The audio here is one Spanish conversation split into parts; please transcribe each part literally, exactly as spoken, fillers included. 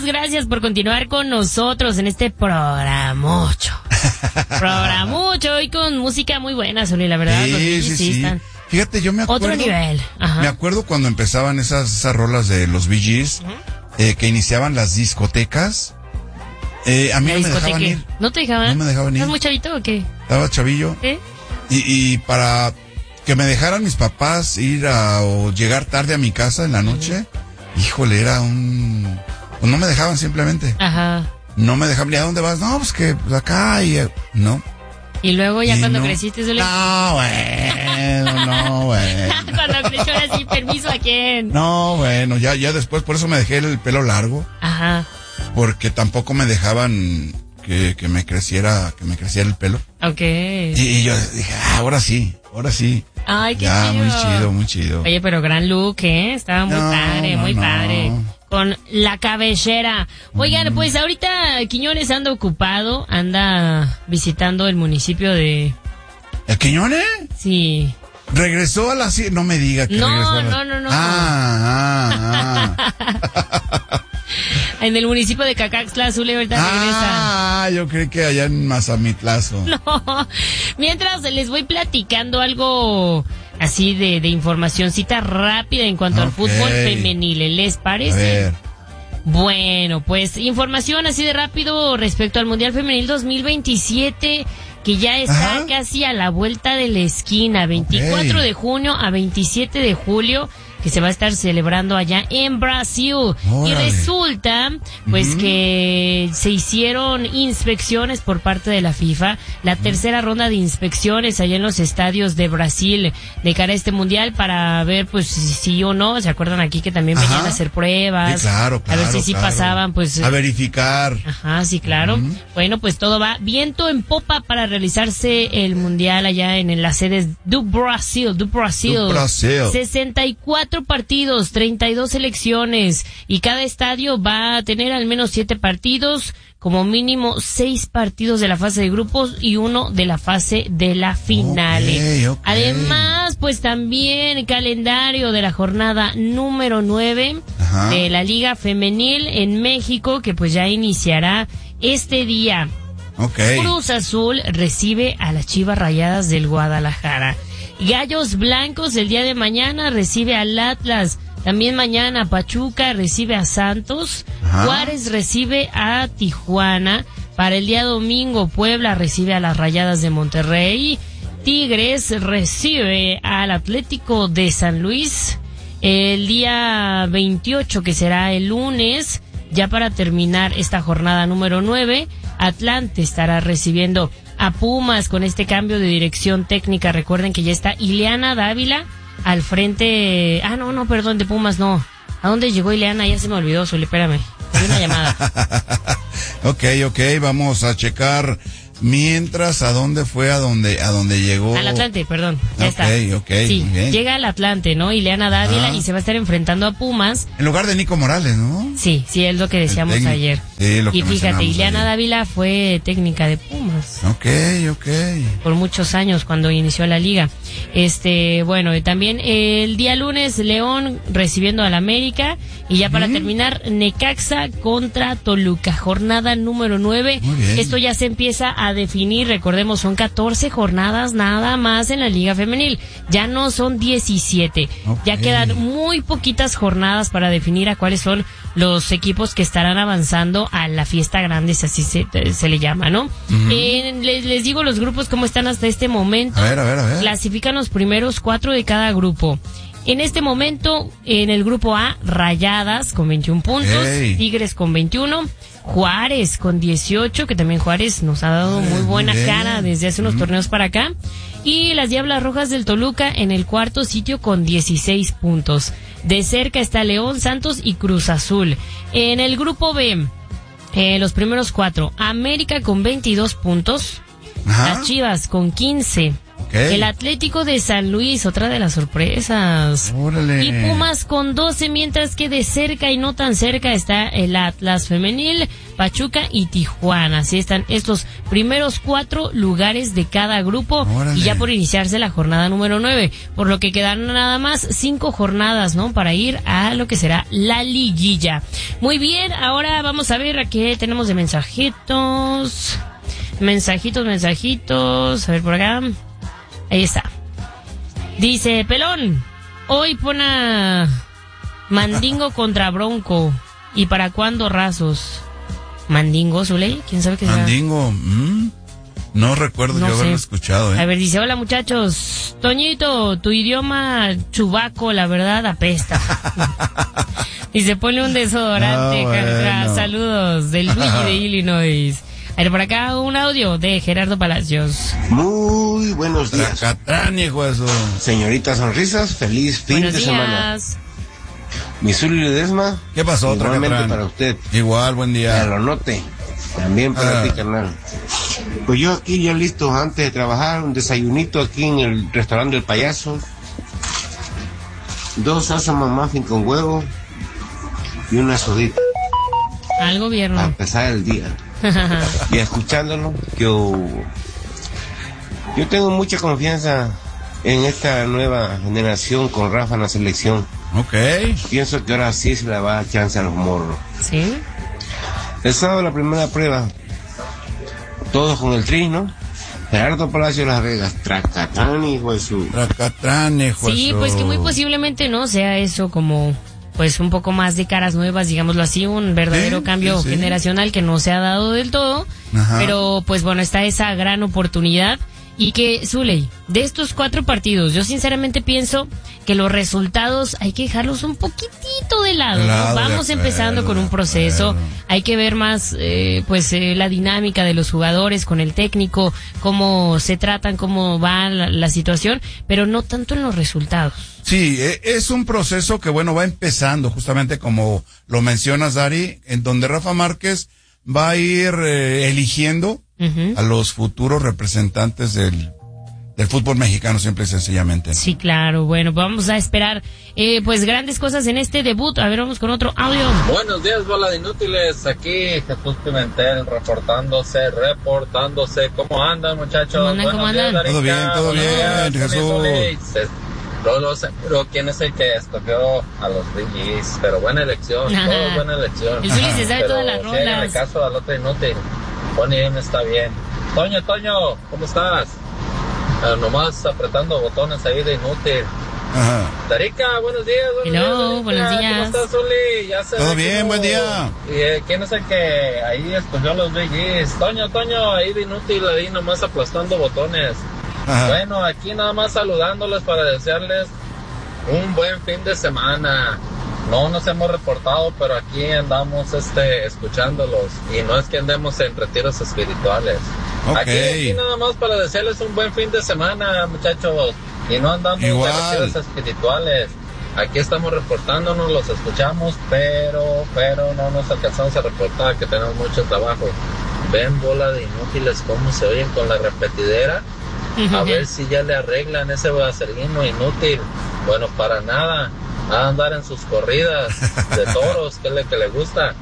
gracias por continuar con nosotros en este programocho. Programocho y con música muy buena, Zuli, la verdad. Sí, los sí, sí, sí. están Fíjate, yo me acuerdo. otro nivel. Ajá. Me acuerdo cuando empezaban esas, esas rolas de los Bee Gees, uh-huh. eh, que iniciaban las discotecas. Eh, a mí no me dejaban ir. ¿No te dejaban? No me dejaban ir. ¿Estás muy chavito o qué? Estaba chavillo. ¿Eh? Y, y para que me dejaran mis papás ir a, o llegar tarde a mi casa en la noche, uh-huh. híjole, era un... Pues no me dejaban simplemente. Ajá. No me dejaban. ¿Y a dónde vas? No, pues que acá y... No. Y luego ya y cuando no, creciste... Solo... No, bueno, no, bueno. Cuando creció así, ¿permiso a quién? No, bueno, ya, ya después, por eso me dejé el pelo largo. Ajá. Porque tampoco me dejaban que, que me creciera, que me creciera el pelo. Ok. Y, y yo dije, ah, ahora sí, ahora sí. Ay, qué ya, chido. muy chido, muy chido. Oye, pero gran look, ¿eh? Estaba muy no, padre, no, muy no. padre. Con la cabellera. Oigan, mm. pues ahorita Quiñones anda ocupado, anda visitando el municipio de... ¿El Quiñones? Sí. Regresó a la... No me diga que no, regresó a la... No, no, no, Ah, ah, ah. En el municipio de Cacaxtla, Azul, ahorita regresa. Ah, yo creí que allá en Mazamitlazo. No, mientras les voy platicando algo así de, de informacioncita rápida en cuanto okay. al fútbol femenil, ¿les parece? A ver. Bueno, pues información así de rápido respecto al Mundial Femenil dos mil veintisiete, que ya está Ajá. casi a la vuelta de la esquina, veinticuatro okay. de junio a veintisiete de julio, que se va a estar celebrando allá en Brasil. Órale. Y resulta, pues, uh-huh. que se hicieron inspecciones por parte de la FIFA, la uh-huh. tercera ronda de inspecciones allá en los estadios de Brasil de cara a este mundial para ver, pues, si sí o no. ¿Se acuerdan aquí que también Ajá. venían a hacer pruebas? Sí, claro, claro. A ver si sí claro. pasaban, pues. A verificar. Ajá, sí, claro. Uh-huh. Bueno, pues todo va viento en popa para realizarse el mundial allá en las sedes do Brasil, do Brasil. Do Brasil. sesenta y cuatro partidos, treinta y dos selecciones, y cada estadio va a tener al menos siete partidos, como mínimo seis partidos de la fase de grupos y uno de la fase de la final. Okay, okay. Además, pues también el calendario de la jornada número nueve Ajá. de la Liga Femenil en México, que pues ya iniciará este día. Okay. Cruz Azul recibe a las Chivas Rayadas del Guadalajara. Gallos Blancos el día de mañana recibe al Atlas. También mañana Pachuca recibe a Santos. Ajá. Juárez recibe a Tijuana. Para el día domingo Puebla recibe a las Rayadas de Monterrey. Tigres recibe al Atlético de San Luis. El día veintiocho, que será el lunes, ya para terminar esta jornada número nueve, Atlante estará recibiendo a Pumas con este cambio de dirección técnica. Recuerden que ya está Ileana Dávila al frente. Ah, no, no, perdón, de Pumas no. ¿A dónde llegó Ileana? Ya se me olvidó, Zuli, espérame. Hay una llamada. ok, ok, vamos a checar. Mientras, ¿a dónde fue? ¿A dónde, a dónde llegó? Al Atlante, perdón, ya okay, está. Ok, ok. Sí, okay. llega al Atlante, ¿no? Ileana Dávila ah. y se va a estar enfrentando a Pumas. En lugar de Nico Morales, ¿no? Sí, sí, es lo que decíamos ayer. Sí, lo que y fíjate, Ileana ayer. Dávila fue técnica de Pumas. Ok, ok. Por muchos años cuando inició la liga. Este, bueno, y también el día lunes León recibiendo al América. Y ya para ¿Mm? terminar, Necaxa contra Toluca, jornada número nueve. Esto ya se empieza a definir, recordemos, son catorce jornadas nada más en la Liga Femenil. Ya no son diecisiete. Okay. Ya quedan muy poquitas jornadas para definir a cuáles son los equipos que estarán avanzando a la fiesta grande, si así se, se le llama, ¿no? Uh-huh. Eh, les, les digo los grupos cómo están hasta este momento. A ver, a ver, a ver. Clasifican los primeros cuatro de cada grupo. En este momento, en el grupo A, Rayadas con veintiún puntos, hey. Tigres con veintiuno, Juárez con dieciocho, que también Juárez nos ha dado muy buena hey. cara desde hace unos mm. torneos para acá, y las Diablas Rojas del Toluca en el cuarto sitio con dieciséis puntos. De cerca está León, Santos y Cruz Azul. En el grupo B, eh, los primeros cuatro, América con veintidós puntos, Ajá. las Chivas con quince, Okay. El Atlético de San Luis, otra de las sorpresas. Órale. Y Pumas con doce, mientras que de cerca y no tan cerca está el Atlas femenil, Pachuca y Tijuana. Así están estos primeros cuatro lugares de cada grupo. Órale. Y ya por iniciarse la jornada número nueve, por lo que quedan nada más cinco jornadas, ¿no? Para ir a lo que será la liguilla. Muy bien, ahora vamos a ver a qué tenemos de mensajitos. Mensajitos, mensajitos. A ver por acá. Ahí está. Dice, pelón, hoy pon a Mandingo contra Bronco. ¿Y para cuándo Rasos? ¿Mandingo, Zuley? ¿Quién sabe qué sea? Mandingo, ¿Mm? No recuerdo No yo haberlo sé. escuchado, ¿eh? A ver, dice, hola muchachos. Toñito, tu idioma chubaco, la verdad, apesta. Y se pone un desodorante. Ah, bueno. Jaja, saludos del Luigi de Illinois. A ver, por acá un audio de Gerardo Palacios. Muy buenos días. Tracatrán, hijo de eso. Señorita Sonrisas, feliz fin Buenos de días. semana. Mi Zuli Ledesma. ¿Qué pasó, Igualmente Tracatrán? para usted. Igual, buen Que día. lo note. También para Ah. ti, carnal. Pues yo aquí ya listo antes de trabajar, un desayunito aquí en el restaurante del Payaso. Dos salsas muffin con huevo y una sodita Al para gobierno. empezar el día. Y escuchándolo, yo, yo tengo mucha confianza en esta nueva generación con Rafa en la selección. Ok. Pienso que ahora sí se le va a dar chance a los morros. ¿Sí? El sábado la primera prueba, todos con el tri, ¿no? Gerardo Palacio de Las Vegas, Tracatán, hijo de su... Tracatrán, hijo de Sí, su- pues que muy posiblemente no sea eso como pues un poco más de caras nuevas, digámoslo así, un verdadero Sí, cambio sí, sí. generacional que no se ha dado del todo, Ajá. pero pues bueno, está esa gran oportunidad. Y que, Zuley, de estos cuatro partidos, yo sinceramente pienso que los resultados hay que dejarlos un poquitito de lado, De ¿no? lado, de Vamos acuerdo, empezando con un de proceso, acuerdo. hay que ver más, eh, pues, eh, la dinámica de los jugadores con el técnico, cómo se tratan, cómo va la, la situación, pero no tanto en los resultados. Sí, e- es un proceso que, bueno, va empezando, justamente como lo mencionas, Dari, en donde Rafa Márquez va a ir eh, eligiendo Ujú. a los futuros representantes del, del fútbol mexicano, simple y sencillamente. Sí, claro. Bueno, pues vamos a esperar eh, pues grandes cosas en este debut. A ver, vamos con otro audio. Buenos días, bola de inútiles. Aquí Jesús Pimentel reportándose, reportándose. ¿Cómo andan, muchachos? ¿Cómo andan, cómo Buenos días, andan? Darica. Todo bien, todo Buenos bien, días, Jesús. Soli, Soli. Lolo Seguro, ¿quién es el que escogió a los Bee Gees? Pero buena elección, Ajá. todo buena elección. El Zuli se sabe Pero todas las sí, háganle rolas. caso al otro inútil. Bonnie M está bien. Toño, Toño, ¿cómo estás? Ah, nomás apretando botones ahí de inútil. Ajá. Darica, buenos días. Buenos Hello, días, Darica. buenos días. ¿Cómo estás, Zuli? Ya se Todo ve bien, cómo- buen día. ¿Y eh, quién es el que ahí escogió los Bee Gees? Toño, Toño, ahí de inútil, ahí nomás aplastando botones. Ajá. Bueno, aquí nada más saludándoles para desearles un buen fin de semana. No nos hemos reportado, pero aquí andamos este escuchándolos. Y no es que andemos en retiros espirituales. Ok. Aquí, aquí nada más para desearles un buen fin de semana, muchachos. Y no andamos Igual. en retiros espirituales. Aquí estamos reportándonos, los escuchamos, pero, pero no nos alcanzamos a reportar, que tenemos mucho trabajo. Ven, bola de inútiles, cómo se oyen con la repetidera. A ver si ya le arreglan ese vaselino inútil. Bueno, para nada. A andar en sus corridas de toros, que es lo que le gusta.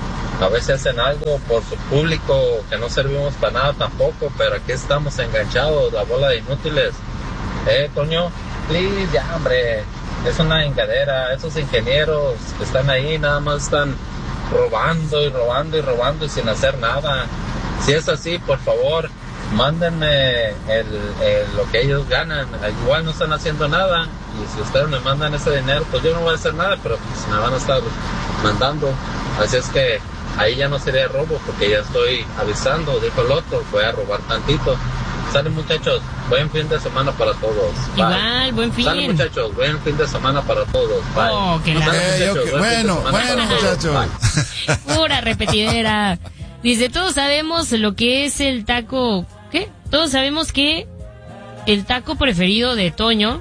A ver si hacen algo por su público, que no servimos para nada tampoco, pero aquí estamos enganchados, la bola de inútiles. Eh, Toño, please, ya, hombre. Es una engadera. Esos ingenieros que están ahí nada más están robando y robando y robando y sin hacer nada. Si es así, por favor, mándenme el, el- lo que ellos ganan. Igual no están haciendo nada, y si ustedes me mandan ese dinero, pues yo no voy a hacer nada, pero pues me van a estar mandando. Así es que ahí ya no sería robo, porque ya estoy avisando, dijo el otro, voy a robar tantito. Sale, muchachos, buen fin de semana para todos. Bye. Igual, buen fin. Sale, muchachos, buen fin de semana para todos. Bye. Oh, que la- Sale, Ok, muchachos, ok. buen fin de Bueno, semana bueno, para todos. muchachos. Bye. Pura repetidera. Dice, todos sabemos lo que es el taco. ¿Qué? Todos sabemos que el taco preferido de Toño.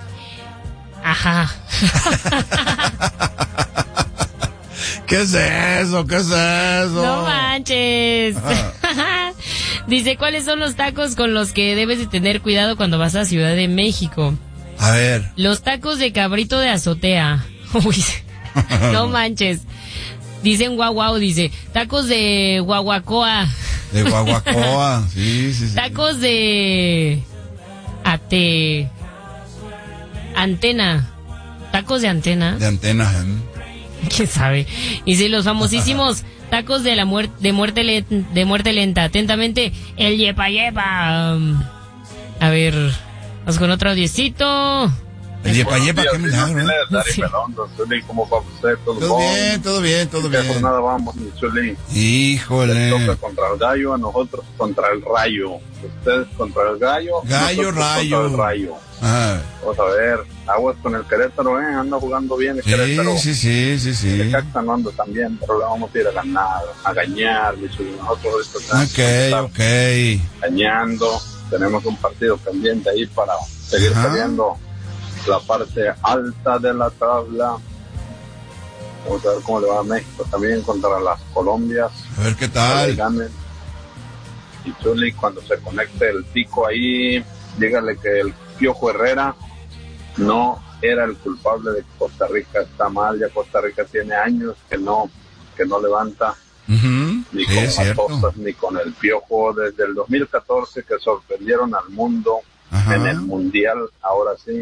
Ajá. ¿Qué es eso? ¿Qué es eso? No manches. Dice, ¿cuáles son los tacos con los que debes de tener cuidado cuando vas a Ciudad de México? A ver. Los tacos de cabrito de azotea. Uy, no manches. Dicen guau guau, dice. Tacos de guaguacoa. De guaguacoa, sí, sí, sí. Tacos de... Ate... Antena. Tacos de antena. De antena, ¿eh? ¿Quién sabe? Y si los famosísimos tacos de la muerte de muerte lenta, de muerte lenta. Atentamente, el yepa yepa. Um, a ver, vamos con otro audiecito. El yepa yepa, qué milagro, ¿eh? Sí. ¿Cómo va usted? ¿Todo, Todo bien, todo bien, todo ¿Qué bien. jornada vamos, mi Chuli? Híjole. Les toca contra el gallo, a nosotros contra el rayo. Ustedes contra el gallo. Gallo, nosotros rayo. Contra el rayo. Ah, Vamos a ver, aguas con el Querétaro, ¿eh? Anda jugando bien el sí, Querétaro. sí, sí, sí, sí. El Caxa no anda tan bien, pero le vamos a ir a ganar, a gañar, mi Chuli. Nosotros ahorita Ok, ok. gañando. Tenemos un partido pendiente ahí para seguir Ajá. peleando la parte alta de la tabla. Vamos a ver cómo le va a México también contra las Colombias. A ver qué Ojalá y tal. ganen. Y Chuli, cuando se conecte el pico ahí, dígale que el Piojo Herrera no era el culpable de que Costa Rica está mal. Ya Costa Rica tiene años que no que no levanta Uh-huh. ni Sí, con es cierto. Matosas ni con el Piojo desde el dos mil catorce, que sorprendieron al mundo. Ajá. En el Mundial. Ahora sí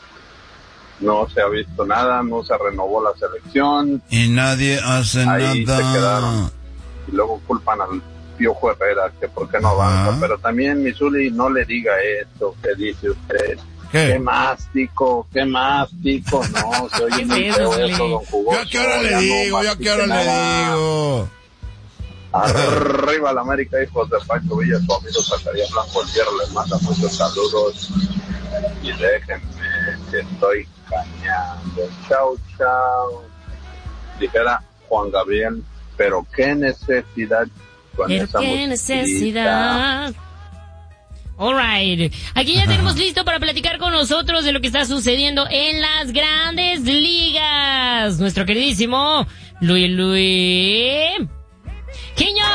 no se ha visto nada, no se renovó la selección Y nadie hace Ahí nada. se quedaron. Y luego culpan al Piojo Herrera que por qué no Ajá. avanza. Pero también, Misuli, no le diga eso que dice usted. ¿Qué? Qué más, tico, qué más, tico. No, se oye ¿Qué muy es eso, feo Zuli? eso, don Jugoso. ¿Yo a qué hora le Ya no digo? ¿Yo a qué mastique hora le nada. digo? Arriba la América, hijos de Pancho Villa, su amigo Zacarías Blanco el Hierro, les manda muchos saludos y déjenme que estoy cañando. Chao, chao. Dijera Juan Gabriel, pero qué necesidad con Pero esa qué musiquita. necesidad. Alright, aquí ya tenemos listo para platicar con nosotros de lo que está sucediendo en las grandes ligas. Nuestro queridísimo Luis Luis Quiñones.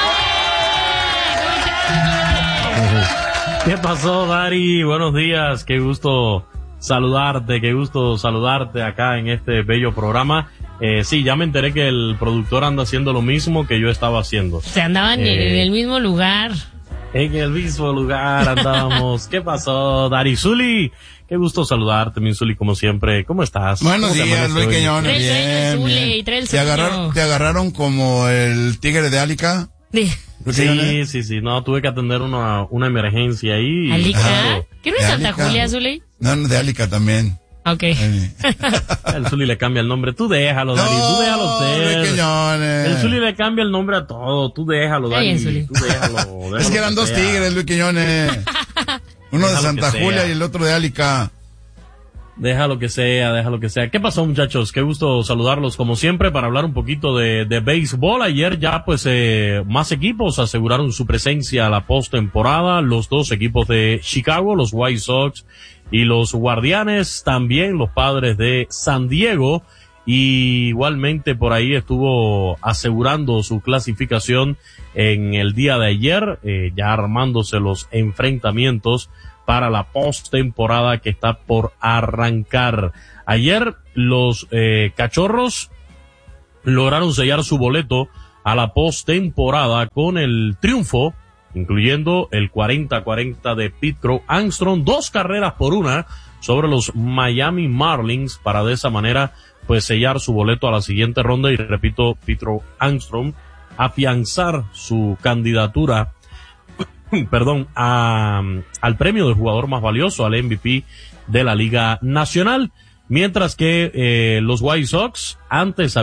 ¿Cómo estás, Quiñones? ¿Qué pasó, Dari? Buenos días, qué gusto saludarte, qué gusto saludarte acá en este bello programa. Eh, sí, ya me enteré que el productor anda haciendo lo mismo que yo estaba haciendo. Se andaban Eh. en el mismo lugar. En el mismo lugar andábamos. ¿Qué pasó, Dari? Zuli, qué gusto saludarte, mi Zuli, como siempre. ¿Cómo estás? Buenos ¿Cómo te días, amanece Luis hoy? Quiñones. Trae el sueño, Bien, Zule, bien. y trae el ¿Te sueño. agarraron, te agarraron como el tigre de Álica? De Luis Quiñones? Sí, sí, sí. No, tuve que atender una, una emergencia ahí. y- Alica. Claro, ¿Qué no es De Santa Álica. Julia, Zule? No, no, de Álica también. Ok. Eh. el Zuli le cambia el nombre. Tú déjalo, Dari. No, Tú déjalo ser. Luis Quiñones. El Zuli le cambia el nombre a todo. Tú déjalo, Está Dari. bien, Zuli. Tú déjalo. déjalo Es que eran dos sea. tigres, Luis Quiñones. Uno de Déjalo Santa que sea. Julia y el otro de Álica. Déjalo que sea, déjalo que sea. ¿Qué pasó, muchachos? Qué gusto saludarlos como siempre para hablar un poquito de, de béisbol. Ayer ya pues eh, más equipos aseguraron su presencia a la postemporada. Los dos equipos de Chicago, los White Sox y los Guardianes, también los Padres de San Diego. Y igualmente por ahí estuvo asegurando su clasificación en el día de ayer, eh, ya armándose los enfrentamientos para la postemporada que está por arrancar. Ayer los eh, Cachorros lograron sellar su boleto a la postemporada con el triunfo, incluyendo el cuarenta cuarenta de Pete Crow Armstrong, dos carreras por una sobre los Miami Marlins, para de esa manera pues sellar su boleto a la siguiente ronda y, repito, Pete Crow Armstrong afianzar su candidatura perdón, a, al premio del jugador más valioso, al M V P de la Liga Nacional, mientras que eh, los White Sox antes